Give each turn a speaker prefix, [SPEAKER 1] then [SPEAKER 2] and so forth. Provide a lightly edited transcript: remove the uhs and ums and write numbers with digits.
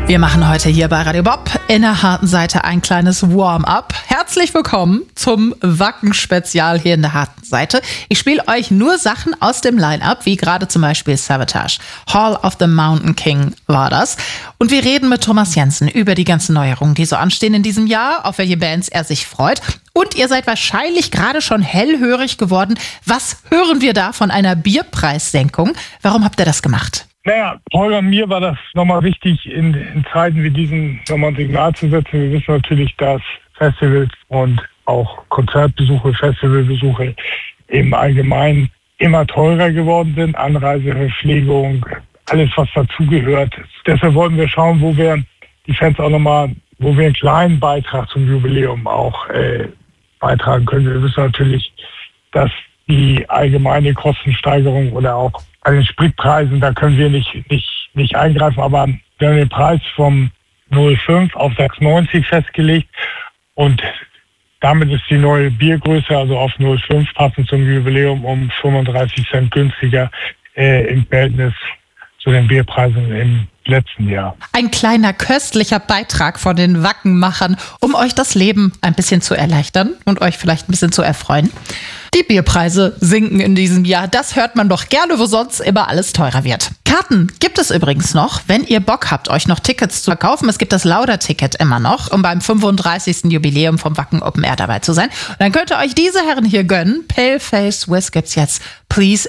[SPEAKER 1] Wir machen heute hier bei Radio Bob in der harten Seite ein kleines Warm-up. Herzlich willkommen zum Wacken-Spezial hier in der harten Seite. Ich spiele euch nur Sachen aus dem Line-Up, wie gerade zum Beispiel Savatage. Hall of the Mountain King war das. Und wir reden mit Thomas Jensen über die ganzen Neuerungen, die so anstehen in diesem Jahr, auf welche Bands er sich freut. Und ihr seid wahrscheinlich gerade schon hellhörig geworden. Was hören wir da von einer Bierpreissenkung? Warum habt ihr das gemacht?
[SPEAKER 2] Naja, Holger und mir war das nochmal wichtig, in Zeiten wie diesen nochmal ein Signal zu setzen. Wir wissen natürlich, dass Festivals und auch Konzertbesuche, Festivalbesuche im Allgemeinen immer teurer geworden sind. Anreise, Verpflegung, alles was dazugehört. Deshalb wollten wir schauen, wo wir die Fans auch nochmal, wo wir einen kleinen Beitrag zum Jubiläum auch beitragen können. Wir wissen natürlich, dass die allgemeine Kostensteigerung oder auch an den Spritpreisen, da können wir nicht eingreifen, aber wir haben den Preis vom 0,5 auf 6,90 festgelegt und damit ist die neue Biergröße, also auf 0,5 passend zum Jubiläum, um 35 Cent günstiger im Verhältnis zu den Bierpreisen im letzten Jahr.
[SPEAKER 1] Ein kleiner köstlicher Beitrag von den Wackenmachern, um euch das Leben ein bisschen zu erleichtern und euch vielleicht ein bisschen zu erfreuen. Die Bierpreise sinken in diesem Jahr. Das hört man doch gerne, wo sonst immer alles teurer wird. Karten gibt es übrigens noch, wenn ihr Bock habt, euch noch Tickets zu verkaufen. Es gibt das Lauder-Ticket immer noch, um beim 35. Jubiläum vom Wacken Open Air dabei zu sein. Und dann könnt ihr euch diese Herren hier gönnen. Paleface Whiz gibt's jetzt. Please